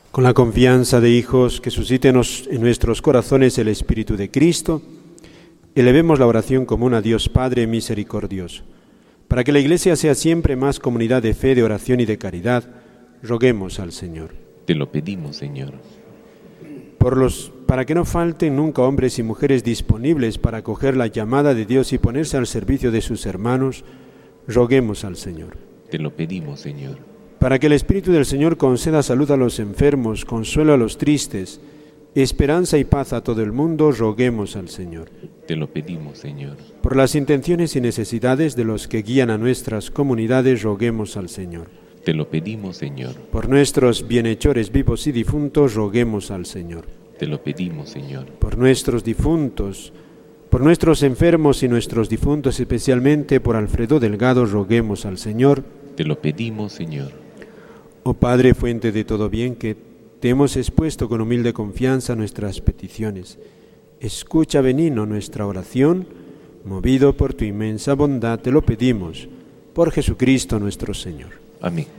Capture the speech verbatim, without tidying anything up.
Con la confianza de hijos que suscite en nuestros corazones el Espíritu de Cristo, elevemos la oración común a Dios Padre misericordioso. Para que la Iglesia sea siempre más comunidad de fe, de oración y de caridad, roguemos al Señor. Te lo pedimos, Señor. Por los, para que no falten nunca hombres y mujeres disponibles para acoger la llamada de Dios y ponerse al servicio de sus hermanos, roguemos al Señor. Te lo pedimos, Señor. Para que el Espíritu del Señor conceda salud a los enfermos, consuelo a los tristes, esperanza y paz a todo el mundo, roguemos al Señor. Te lo pedimos, Señor. Por las intenciones y necesidades de los que guían a nuestras comunidades, roguemos al Señor. Te lo pedimos, Señor. Por nuestros bienhechores vivos y difuntos, roguemos al Señor. Te lo pedimos, Señor. Por nuestros difuntos, por nuestros enfermos y nuestros difuntos, especialmente por Alfredo Delgado, roguemos al Señor. Te lo pedimos, Señor. Oh Padre, fuente de todo bien, que te hemos expuesto con humilde confianza nuestras peticiones. Escucha benigno nuestra oración, movido por tu inmensa bondad, te lo pedimos, por Jesucristo nuestro Señor. Amén.